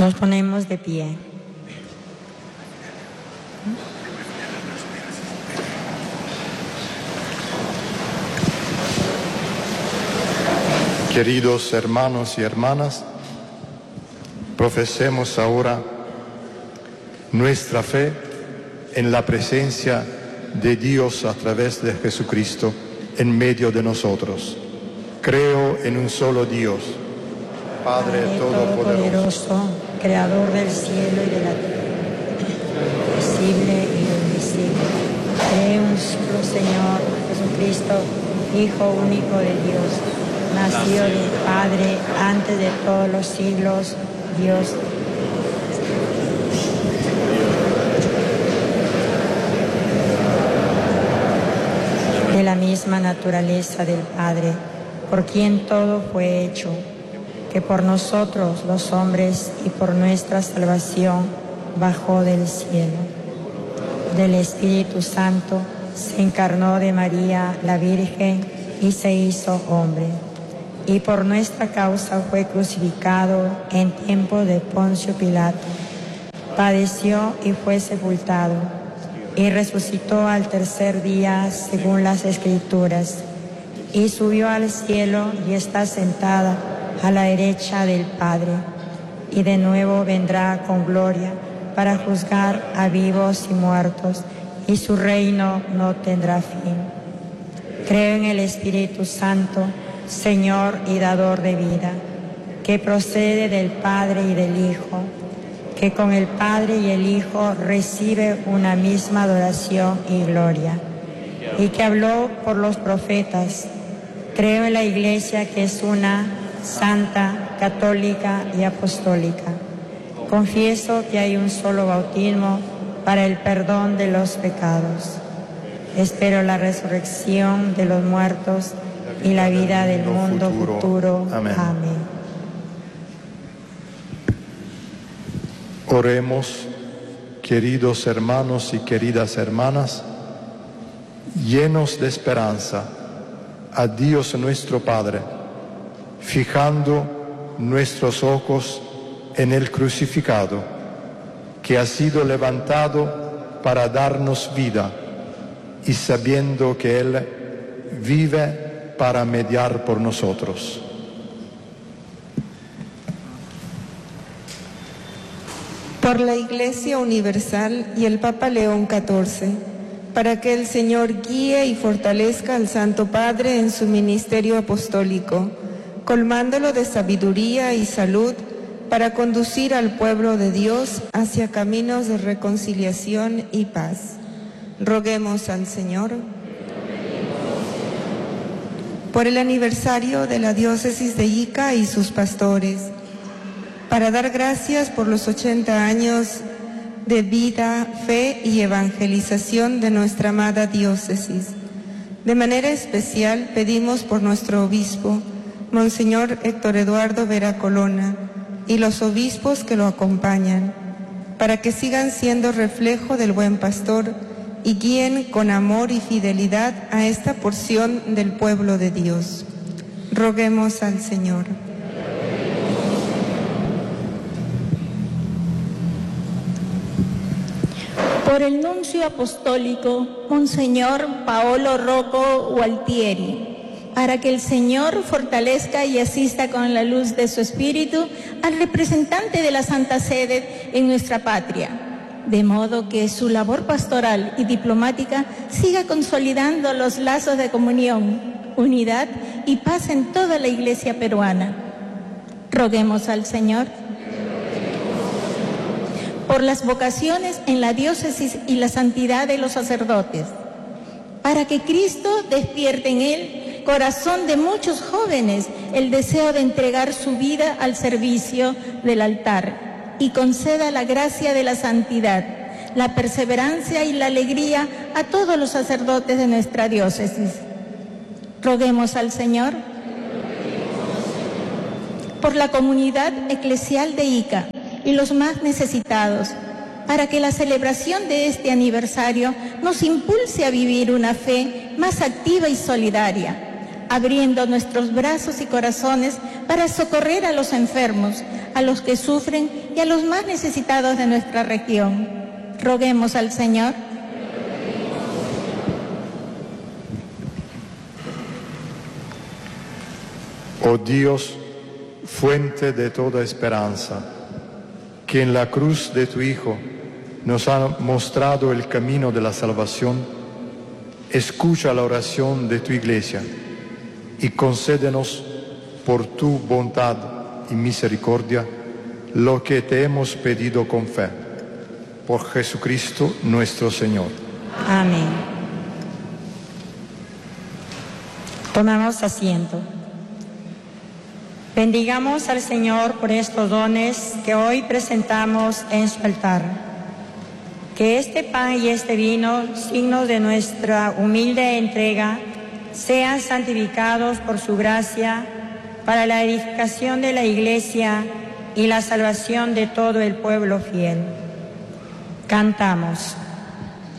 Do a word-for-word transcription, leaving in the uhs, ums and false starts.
Nos ponemos de pie. Queridos hermanos y hermanas, profesemos ahora nuestra fe en la presencia de Dios a través de Jesucristo en medio de nosotros. Creo en un solo Dios, Padre Todopoderoso, Creador del cielo y de la tierra, visible y invisible. Creo en un solo Señor, Jesucristo, Hijo único de Dios, nacido del Padre antes de todos los siglos, Dios. De la misma naturaleza del Padre, por quien todo fue hecho, que por nosotros los hombres y por nuestra salvación bajó del cielo. Del Espíritu Santo se encarnó de María la Virgen y se hizo hombre. Y por nuestra causa fue crucificado en tiempo de Poncio Pilato. Padeció y fue sepultado, y resucitó al tercer día según las Escrituras, y subió al cielo y está sentada a la derecha del Padre, y de nuevo vendrá con gloria para juzgar a vivos y muertos, y su reino no tendrá fin. Creo en el Espíritu Santo, Señor y dador de vida, que procede del Padre y del Hijo, que con el Padre y el Hijo recibe una misma adoración y gloria, y que habló por los profetas. Creo en la Iglesia, que es una, santa, católica y apostólica. Confieso que hay un solo bautismo para el perdón de los pecados. Espero la resurrección de los muertos y la vida del mundo futuro. Amén. Amén. Oremos, queridos hermanos y queridas hermanas, llenos de esperanza, a Dios nuestro Padre, fijando nuestros ojos en el crucificado, que ha sido levantado para darnos vida, y sabiendo que Él vive para mediar por nosotros. Por la Iglesia Universal y el Papa León catorce, para que el Señor guíe y fortalezca al Santo Padre en su ministerio apostólico, colmándolo de sabiduría y salud para conducir al pueblo de Dios hacia caminos de reconciliación y paz. Roguemos al Señor. Por el aniversario de la diócesis de Ica y sus pastores, para dar gracias por los ochenta años de vida, fe y evangelización de nuestra amada diócesis. De manera especial pedimos por nuestro obispo, Monseñor Héctor Eduardo Vera Colonna, y los obispos que lo acompañan, para que sigan siendo reflejo del buen pastor y guíen con amor y fidelidad a esta porción del pueblo de Dios. Roguemos al Señor. Por el nuncio apostólico, Monseñor Paolo Rocco Gualtieri, para que el Señor fortalezca y asista con la luz de su Espíritu al representante de la Santa Sede en nuestra patria, de modo que su labor pastoral y diplomática siga consolidando los lazos de comunión, unidad y paz en toda la Iglesia peruana. Roguemos al Señor. Por las vocaciones en la diócesis y la santidad de los sacerdotes, para que Cristo despierte en él, corazón de muchos jóvenes, el deseo de entregar su vida al servicio del altar y conceda la gracia de la santidad, la perseverancia y la alegría a todos los sacerdotes de nuestra diócesis. Roguemos al Señor. Por la comunidad eclesial de Ica y los más necesitados, para que la celebración de este aniversario nos impulse a vivir una fe más activa y solidaria, abriendo nuestros brazos y corazones para socorrer a los enfermos, a los que sufren y a los más necesitados de nuestra región. Roguemos al Señor. Oh Dios, fuente de toda esperanza, que en la cruz de tu Hijo nos ha mostrado el camino de la salvación, escucha la oración de tu Iglesia y concédenos por tu bondad y misericordia lo que te hemos pedido con fe. Por Jesucristo nuestro Señor. Amén. Tomamos asiento. Bendigamos al Señor por estos dones que hoy presentamos en su altar. Que este pan y este vino, signos de nuestra humilde entrega, sean santificados por su gracia para la edificación de la Iglesia y la salvación de todo el pueblo fiel. Cantamos.